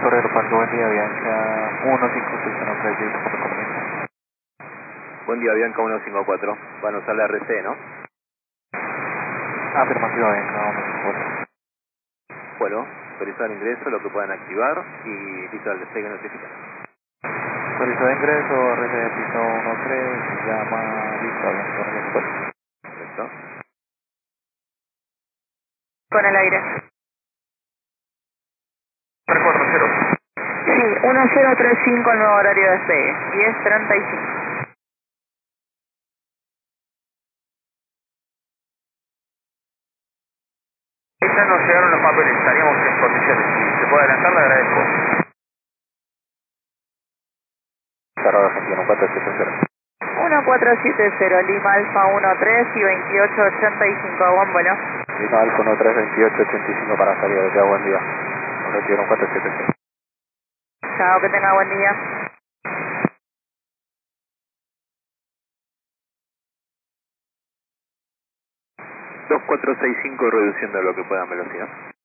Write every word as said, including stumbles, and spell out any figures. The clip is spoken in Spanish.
Torre del Parque, buen día, Bianca uno cinco seis uno tres, listo para comunicar. Buen día, Bianca uno cinco cuatro. Van a usar la R C, ¿no? Afirmativa, Bianca uno cinco cuatro. Bueno, autorizar ingreso, lo que puedan activar y listo el despegue notifica. Autorizado de ingreso, R C de piso uno tres, llama, listo, Bianca uno cinco cuatro. Perfecto. Con el aire. tres cuatro cero. Sí, uno cero tres cinco, el nuevo horario de despegue, diez treinta y cinco. Ya nos llegaron los papeles, estaríamos en condiciones. Si se puede adelantar, le agradezco. Cerrado Argentina, cuatro siete cero. uno cuatro siete cero, Lima Alfa uno tres y veintiocho ochenta y cinco, buen vuelo. Lima Alfa uno tres veintiocho ochenta y cinco para salida, ya buen día. Nos retiraron cuatro siete cero. Chao, que tenga buen día. dos cuatro seis cinco reduciendo lo que puedan velocidad.